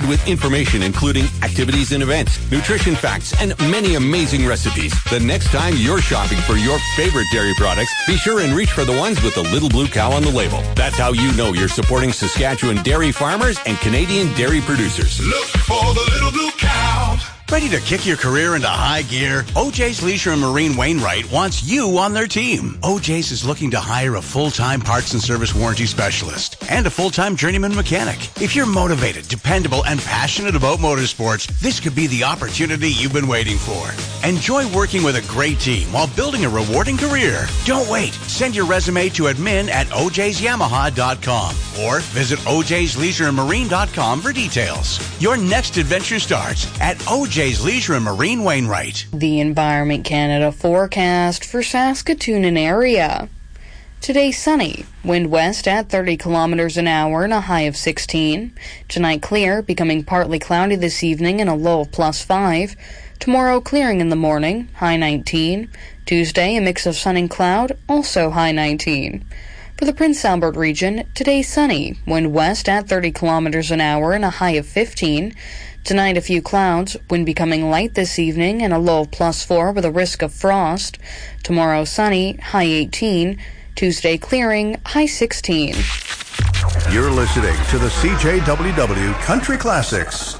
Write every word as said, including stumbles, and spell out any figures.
with information including activities and events, nutrition facts, and many amazing recipes. The next time you're shopping for your favorite dairy products, be sure and reach for the ones with the little blue cow on the label. That's how you know you're supporting Saskatchewan dairy farmers and Canadian dairy producers. Look for the little blue cow. Ready to kick your career into high gear? O J's Leisure and Marine Wainwright wants you on their team. O J's is looking to hire a full-time parts and service warranty specialist and a full-time journeyman mechanic. If you're motivated, dependable, and passionate about motorsports, this could be the opportunity you've been waiting for. Enjoy working with a great team while building a rewarding career. Don't wait. Send your resume to admin at o j's yamaha dot com or visit o j's leisure and marine dot com for details. Your next adventure starts at O J's Leisure and Marine Wainwright. The Environment Canada forecast for Saskatoon and area. Today sunny, wind west at thirty kilometers an hour and a high of sixteen. Tonight clear, becoming partly cloudy this evening and a low of plus five. Tomorrow clearing in the morning, high nineteen. Tuesday a mix of sun and cloud, also high nineteen. For the Prince Albert region, today sunny, wind west at thirty kilometers an hour and a high of fifteen. Tonight a few clouds, wind becoming light this evening and a low of plus four with a risk of frost. Tomorrow sunny, high eighteen. Tuesday clearing, high sixteen. You're listening to the C J W W Country Classics.